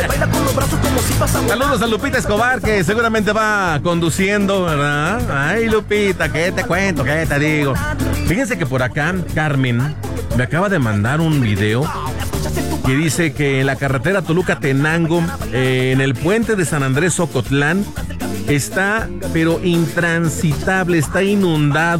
Saludos a Lupita Escobar, que seguramente va conduciendo, ¿verdad? Ay, Lupita, ¿qué te cuento? ¿Qué te digo? Fíjense que por acá, Carmen me acaba de mandar un video que dice que en la carretera Toluca-Tenango, en el puente de San Andrés Ocotlán, está, pero intransitable, está inundado.